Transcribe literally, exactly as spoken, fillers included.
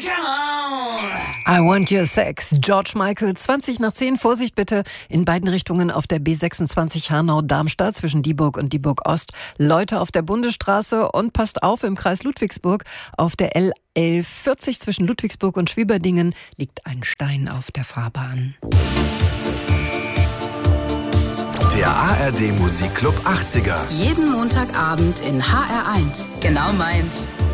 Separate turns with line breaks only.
I Want Your Sex, George Michael, zwanzig nach zehn, Vorsicht bitte, in beiden Richtungen auf der B sechsundzwanzig Hanau-Darmstadt zwischen Dieburg und Dieburg-Ost, Leute auf der Bundesstraße und passt auf, im Kreis Ludwigsburg auf der L elf vierzig zwischen Ludwigsburg und Schwieberdingen liegt ein Stein auf der Fahrbahn.
Der A R D Musikclub achtziger.
Jeden Montagabend in H R eins. Genau meins.